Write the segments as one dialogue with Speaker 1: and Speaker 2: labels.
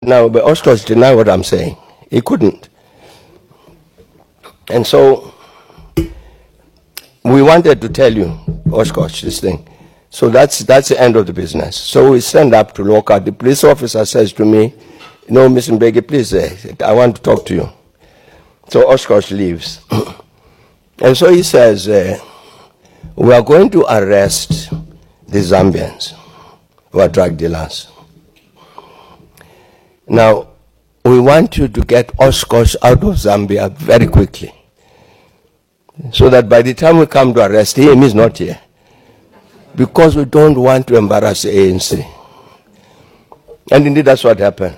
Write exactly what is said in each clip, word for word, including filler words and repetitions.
Speaker 1: Now, but Oshkosh denied what I'm saying. He couldn't. And so we wanted to tell you, Oshkosh, this thing. So that's that's the end of the business. So we send up to local. The police officer says to me, "No, Mister Mbeki, please, uh, I want to talk to you." So Oshkosh leaves. And so he says, uh, "We are going to arrest the Zambians who are drug dealers. Now, we want you to get Oshkosh out of Zambia very quickly, so that by the time we come to arrest him, he's not here. Because we don't want to embarrass the A N C. And indeed, that's what happened.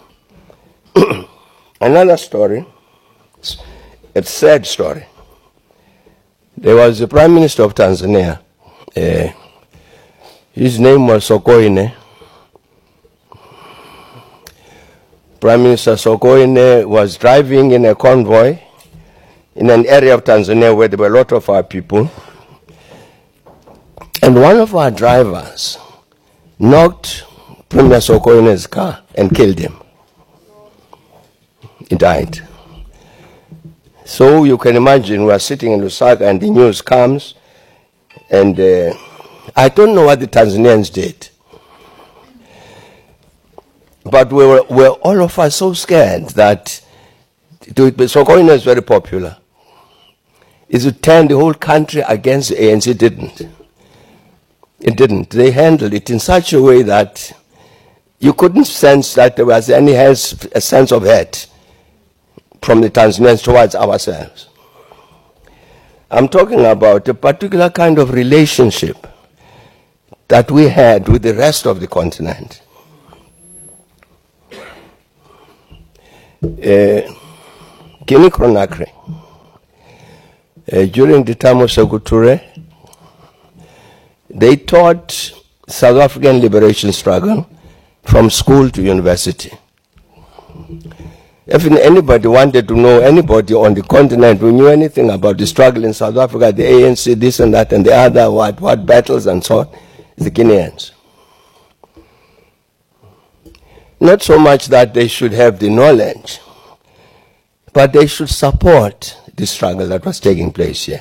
Speaker 1: Another story, a sad story. There was the Prime Minister of Tanzania. Uh, his name was Sokoine. Prime Minister Sokoine was driving in a convoy in an area of Tanzania where there were a lot of our people. And one of our drivers knocked Premier Sokoine's car and killed him. He died. So you can imagine we are sitting in Lusaka and the news comes, and uh, I don't know what the Tanzanians did. But we were, we were all of us so scared that Sokoine is very popular. Is to turn the whole country against the A N C. Didn't. It didn't. They handled it in such a way that you couldn't sense that there was any a sense of hate from the Tanzanians towards ourselves. I'm talking about a particular kind of relationship that we had with the rest of the continent. Uh, Guinea Conakry, uh, during the time of Sékou Touré, they taught South African liberation struggle from school to university. If anybody wanted to know anybody on the continent who knew anything about the struggle in South Africa, the A N C, this and that, and the other, what, what battles and so on, the Guineans. Not so much that they should have the knowledge, but they should support the struggle that was taking place here.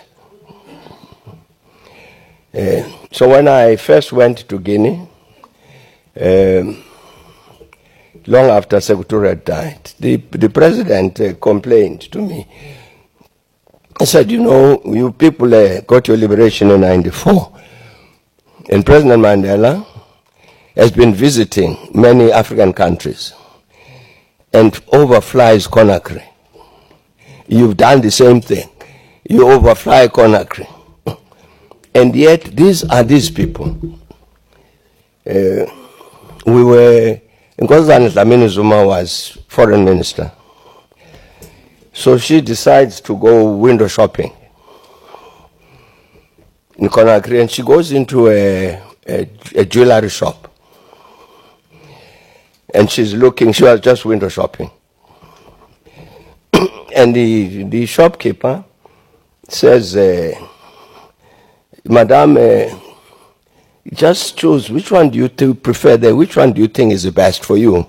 Speaker 1: Uh, so when I first went to Guinea, um, long after Sékou Touré had died, the, the president uh, complained to me. He said, you know, you people uh, got your liberation in ninety-four. And President Mandela has been visiting many African countries and overflies Conakry. You've done the same thing. You overfly Conakry. And yet, these are these people. Uh, we were, Nkosazana Dlamini Zuma was foreign minister. So she decides to go window shopping in Conakry, and she goes into a, a, a jewelry shop. And she's looking, she was just window shopping. And the, the shopkeeper says, uh, Madam, uh, just choose which one do you th- prefer there, which one do you think is the best for you?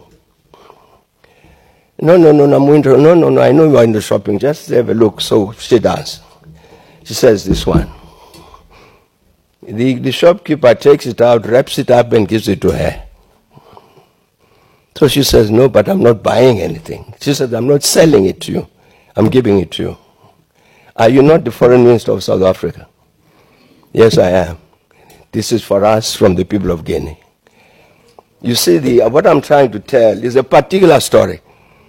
Speaker 1: No, no, no, no, I'm window, no, no, no, I know you are in the shopping, just have a look. So she does. She says this one. The, the shopkeeper takes it out, wraps it up and gives it to her. So she says, no, but I'm not buying anything. She says, I'm not selling it to you. I'm giving it to you. Are you not the foreign minister of South Africa? Yes, I am. This is for us from the people of Guinea. You see, the, what I'm trying to tell is a particular story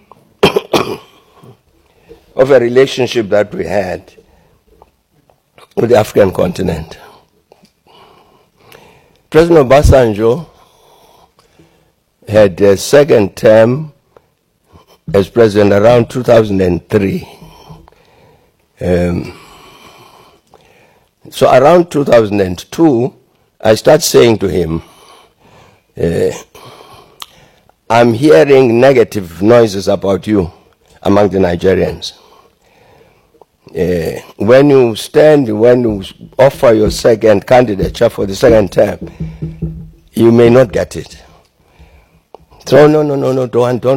Speaker 1: of a relationship that we had with the African continent. President Obasanjo had a second term as president around two thousand three. Um, so around two thousand two, I start saying to him, uh, I'm hearing negative noises about you among the Nigerians. Uh, when you stand, when you offer your second candidature for the second term, you may not get it. So no, no, no, no, don't, don't